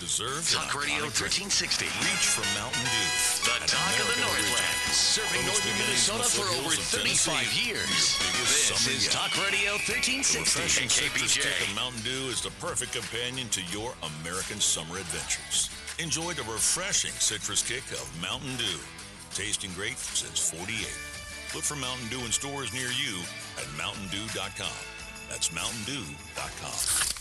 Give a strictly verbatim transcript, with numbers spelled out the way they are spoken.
deserves an Talk Radio iconic drink. thirteen sixty. Reach for Mountain Dew. The An talk of the American Northland. original. Serving From its northern beginnings in Minnesota the for over foothills of thirty-five Tennessee, years. your biggest This summer is yet. Talk Radio thirteen The sixty refreshing at K P citrus J. kick of Mountain Dew is the perfect companion to your American summer adventures. Enjoy the refreshing citrus kick of Mountain Dew. Tasting great since forty-eight. Look for Mountain Dew in stores near you at mountain dew dot com. That's mountain dew dot com.